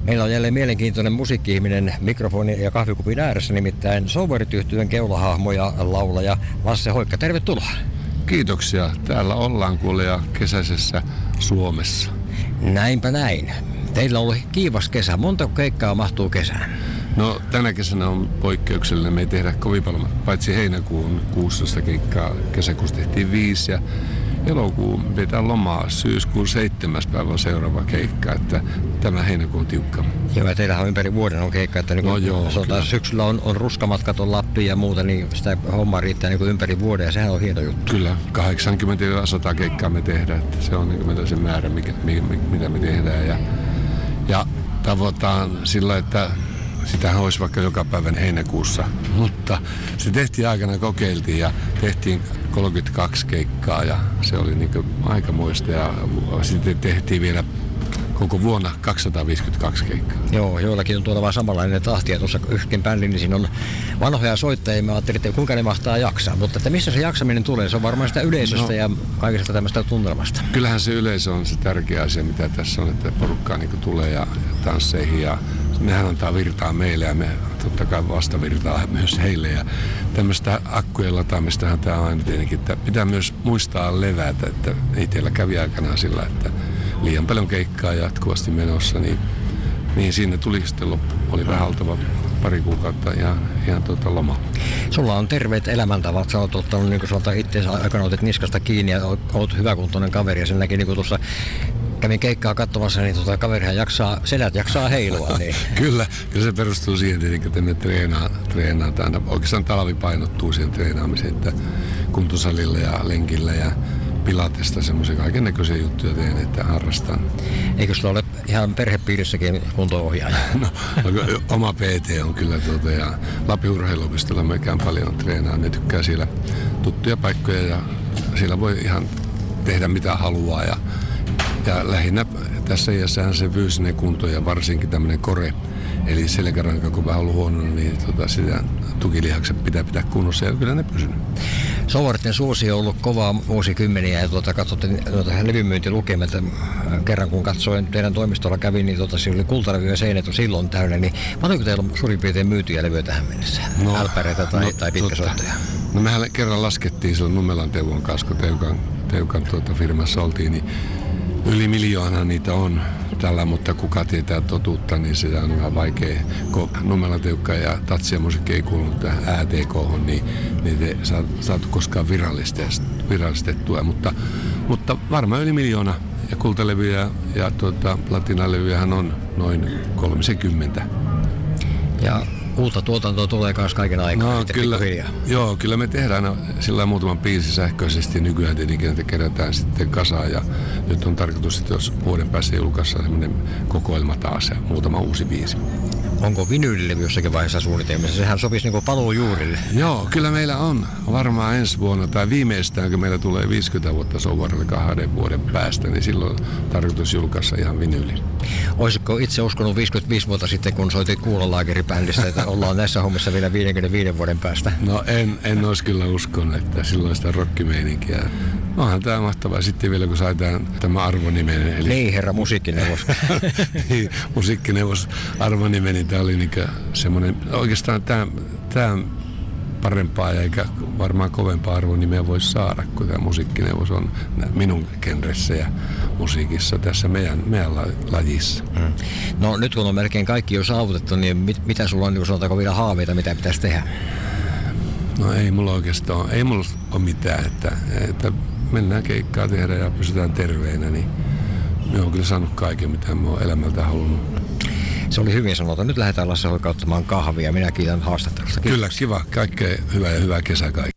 Meillä on jälleen mielenkiintoinen musiikki-ihminen mikrofoni ja kahvikupin ääressä, nimittäin Souvarit-yhtyeen keulahahmo ja laulaja Lasse Hoikka. Tervetuloa. Kiitoksia. Täällä ollaan kuulee kesäisessä Suomessa. Näinpä näin. Teillä on ollut kiivas kesä. Montako keikkaa mahtuu kesään? No tänä kesänä on poikkeuksellinen. Me ei tehdä kovin paljon, paitsi heinäkuun 16 keikkaa. Kesäkuussa tehtiin 5 ja elokuun pitää lomaa. Syyskuun 7. päivä on seuraava keikka, että tämä heinäkuun on tiukka. Joo, ja teillähän on ympäri vuoden on keikka, että niin syksyllä on ruskamatkat on Lappi ja muuta, niin sitä hommaa riittää niin ympäri vuoden ja sehän on hieno juttu. Kyllä, 80-100 keikkaa me tehdään, että se on niin meillä se määrä, mitä me tehdään ja tavoitaan sillä, että sitähän olisi vaikka joka päivän heinäkuussa, mutta se tehtiin aikana, kokeiltiin ja tehtiin 32 keikkaa ja se oli niin aikamoista ja sitten tehtiin vielä koko vuonna 252 keikkaa. Joo, joillakin on tuolla vaan samanlainen tahti ja tuossa yhden bändin, niin siinä on vanhoja soittajia. Mä ajattelin, että kuinka ne mahtaa jaksaa, mutta että missä se jaksaminen tulee? Se on varmaan sitä yleisöstä ja kaikesta tämmöistä tunnelmasta. Kyllähän se yleisö on se tärkeä asia, mitä tässä on, että porukkaa niin tulee ja tansseihin ja nehän antaa virtaa meille ja me totta kai vastavirtaa myös heille ja tämmöistä akkujen lataamistahan tämä on aina tietenkin, että pitää myös muistaa levätä, että ei teillä kävi aikanaan sillä, että liian paljon keikkaa jatkuvasti menossa, niin siinä tuli sitten loppu. Oli vähän oltava pari kuukautta ihan loma. Sulla on terveet elämäntavat, sä oot ottanut niin kuin itseäsi aikana otit niskasta kiinni ja oot hyväkuntoinen kaveri ja sen näki niin kuin tuossa kävin keikkaa katsomassa, niin kaverihan selät jaksaa heilua. Niin. Kyllä se perustuu siihen tietenkin, että me treenataan aina. Oikeastaan talvi painottuu siihen treenaamiseen, että kuntosalilla ja lenkillä ja pilatesta semmoisia kaikennäköisiä juttuja teen, että harrastan. Eikö sulla ole ihan perhepiirissäkin kunto-ohjaaja? No, oma PT on kyllä ja Lapin urheiluopistolla me käyn paljon treenaa. Ne tykkää siellä tuttuja paikkoja ja siellä voi ihan tehdä mitä haluaa ja lähinnä tässä iässähän se fyysinen kunto ja varsinkin tämmöinen kore, eli selkäranka kun vähän ollut huono, niin sitä tukilihakset pitää kunnossa ja kyllä ne pysynyt. Souvaritten suosio on ollut kovaa vuosikymmeniä ja katsottiin levymyyntilukemia, kerran kun katsoin teidän toimistolla kävin, niin siellä oli kultalevy ja seinät on silloin täynnä, niin paljonko teillä on suurin piirtein myytyjä levyjä tähän mennessä? Älpäreitä tai pitkäsoittoja? No mehän kerran laskettiin silloin Nummelan Teuvon kanssa, kun Teukan firmassa oltiin, niin yli 1 miljoonaa niitä on tällä, mutta kuka tietää totuutta, niin se on vähän vaikea. Kun Nummelan Teukka ja Tatsia musiikki ei kuulunut tähän ATK:hon, niin ei saatu koskaan virallistettua. Mutta varmaan yli 1 miljoona. Ja kultalevyjä ja platinalevyjähän on noin 30. Ja uutta tuotantoa tulee myös kaiken aikaa. No, kyllä me tehdään sillä muutaman biisin sähköisesti nykyään tietenkin, että kerätään sitten kasaan ja nyt on tarkoitus, että jos vuoden päästä julkaistaan semmoinen kokoelma taas ja muutama uusi biisi. Onko vinyylilevy jossakin vaiheessa suunnitelmissa? Sehän sopisi niin paluu juurille. Joo, kyllä meillä on varmaan ensi vuonna tai viimeistään, kun meillä tulee 50 vuotta Souvarille 2 vuoden päästä, niin silloin tarkoitus julkaista ihan vinyyli. Olisitko itse uskonut 55 vuotta sitten, kun soitit Kuulolaakeribändissä, että ollaan näissä hommissa vielä 55 vuoden päästä? No en olisi kyllä uskonut, että silloin sitä rockimeininkiä. Onhan tämä mahtavaa. Sitten vielä kun sai tämä arvonimen. Eli... Niin, herra musiikkineuvos. Niin, musiikkineuvos arvonimen, niin tämä oli niinku semmoinen, oikeastaan tämä parempaa eikä varmaan kovempaa arvonimeä voi saada, kun tämä musiikkineuvos on minun genressä ja musiikissa tässä meidän lajissa. No nyt kun on melkein kaikki jo saavutettu, niin mitä sulla on, niin sanotaanko vielä haaveita, mitä pitäisi tehdä? No ei mulla oikeastaan, ei mulla ole mitään, että mennään keikkaa tehdä ja pysytään terveinä, niin me on kyllä saanut kaiken, mitä mä oon elämältä halunnut. Se oli hyvin sanottu. Nyt lähdetään Lasse Hoikka ottamaan kahvia. Minä kiitän haastattelusta. Kyllä, kiva. Kaikkea hyvää ja hyvää kesää kaikille.